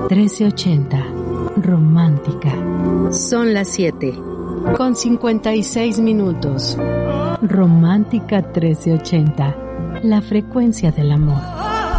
1380. Romántica. Son las 7:56. Romántica 1380. La frecuencia del amor.